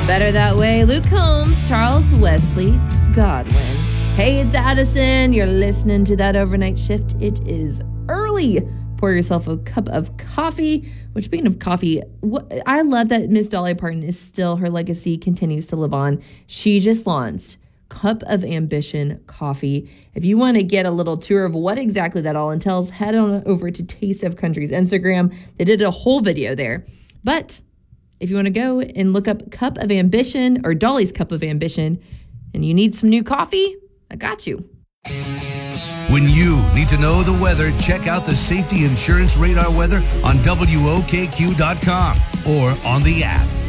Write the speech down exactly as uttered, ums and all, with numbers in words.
Better That Way, Luke Combs, Charles Wesley Godwin. Hey, it's Addison. You're listening to That Overnight Shift. It is early. Pour yourself a cup of coffee. Which, speaking of coffee, what, I love that Miss Dolly Parton is still, her legacy continues to live on. She just launched Cup of Ambition coffee. If you want to get a little tour of what exactly that all entails, head on over to Taste of Country's Instagram. They did a whole video there. But if you want to go and look up Cup of Ambition or Dolly's Cup of Ambition and you need some new coffee, I got you. When you need to know the weather, check out the Safety Insurance Radar weather on W O K Q dot com or on the app.